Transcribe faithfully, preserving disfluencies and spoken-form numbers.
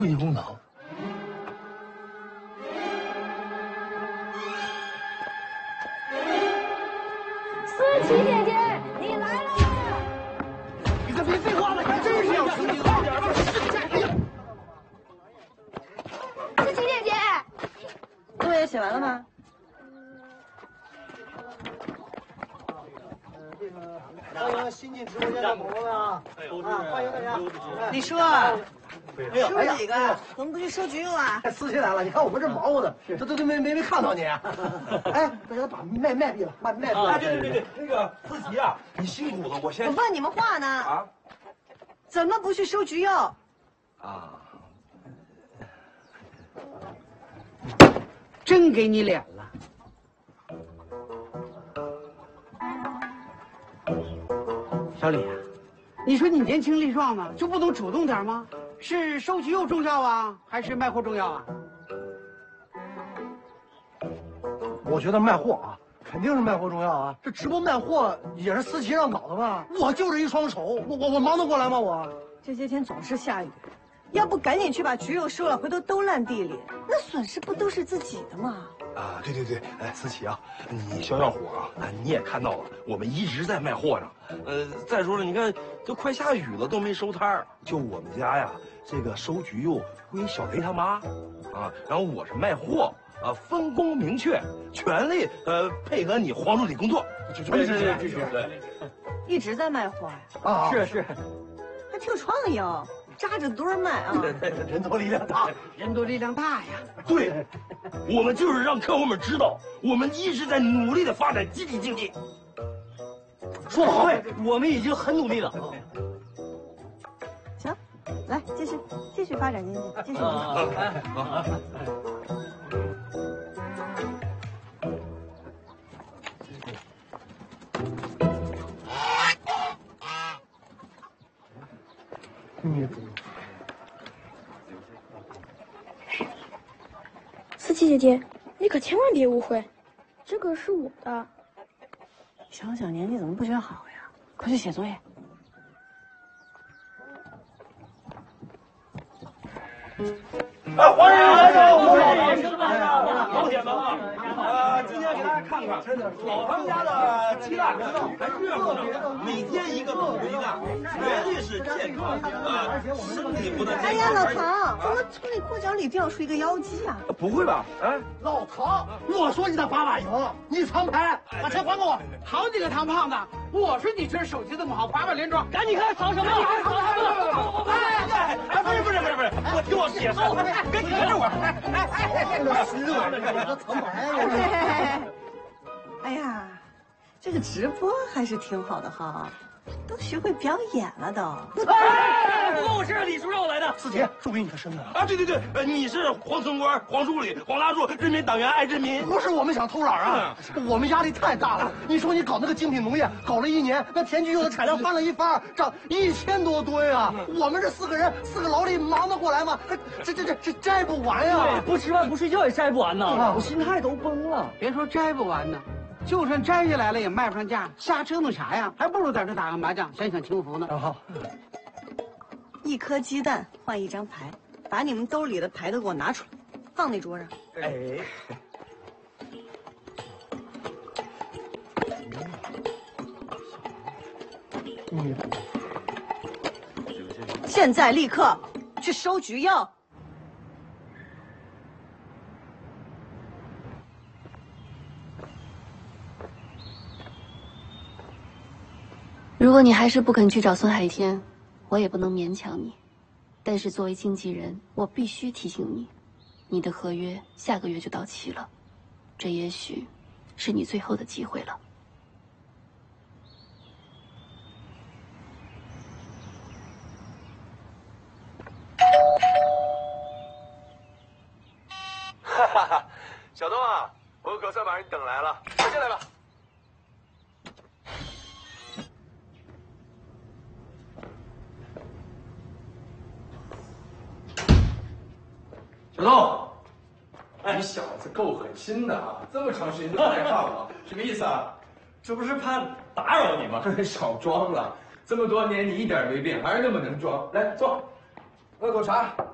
魏公堂。 思琪姐姐，你来了！ 你可别废话了，还真是要死你！快点吧！ 思琪姐姐， 作业写完了吗？ 欢迎新进直播间的朋友们啊！啊，欢迎大家！ 李叔， 哎呦， 收几个？怎么不去收橘柚啊？ 思琪来了，你看我们这忙活的，这都都没没没看到你。哎，大家把麦麦闭了，麦麦闭了。 啊，对对对对，那个思琪啊，你辛苦了，我先。 我问你们话呢。 啊？ 怎么不去收橘柚？ 啊！ 真给你脸了。 小李啊，你说你年轻力壮的，就不能主动点吗？是收橘柚重要啊，还是卖货重要啊？ 我觉得卖货啊，肯定是卖货重要啊。这直播卖货也是思琪让搞的吧？我就这一双手，我我我忙得过来吗？我这些天总是下雨，要不赶紧去把橘柚收了，回头都烂地里，那损失不都是自己的吗？ 啊，对对对，哎，思琪啊，你消消火啊！啊，你也看到了，我们一直在卖货上。呃，再说了，你看都快下雨了，都没收摊儿。就我们家呀，这个收橘柚归小雷他妈，啊，然后我是卖货，啊，分工明确，全力呃配合你黄助理工作。就就是是是对， 一直在卖货呀？ 啊， 是是， 还挺有创意哦，扎着堆儿卖啊！ 人多力量大， 人多力量大呀。 对，我们就是让客户们知道，我们一直在努力的发展集体经济。 说得好， 我们已经很努力了。 行，来继续继续发展经济，继续。 啊， 你思琪姐姐，你可千万别误会，这个是我的。 小小年纪怎么不学好呀？快去写作业。 哎，欢迎来到我们老铁们啊，老铁们啊！呃，今天给大家看看老唐家的鸡蛋还热乎呢，每天一个土鸡蛋，绝对是健康啊，身体不能健康。 哎呀，老唐，怎么从你裤脚里掉出一个妖姬啊？ 不会吧？哎， 老唐，我说你的八把赢，你藏牌，把钱还给我。 好几个唐胖子，我说你这手气这么好，八百连庄， 赶紧看藏什么？藏什么？ 哎哎，不是不是不是不是，我听我解释，跟你跟着我。哎哎哎， 这虚了，你这藏牌呀！ 哎呀，这个直播还是挺好的哈，都学会表演了都。 哎，不过我是李叔让我来的。 思琪，说明你的身份啊，对对对，呃，你是黄村官、黄助理、黄大柱，人民党员爱人民。 不是我们想偷懒啊，我们压力太大了。你说你搞那个精品农业，搞了一年，那田橘柚的产量翻了一番，涨一千多吨啊！我们这四个人，四个劳力忙得过来吗？这这这这摘不完呀！ 对，不吃饭不睡觉也摘不完呢，我心态都崩了。 别说摘不完呢，就算摘下来了也卖不上价，瞎折腾啥呀？还不如在这打个麻将，享享清福呢。 啊， 一颗鸡蛋换一张牌，把你们兜里的牌都给我拿出来，放那桌上。 哎， 嗯， 现在立刻去收橘柚。 如果你还是不肯去找孙海天，我也不能勉强你。但是作为经纪人，我必须提醒你，你的合约下个月就到期了，这也许是你最后的机会了。 哈哈哈，小东啊，我可算把你等来了，快进来吧。 小东，哎，你小子够狠心的啊！这么长时间都不来看我，什么意思啊？ 这不是怕打扰你吗？ 少装了，这么多年你一点没变，还是那么能装。来坐，喝口茶。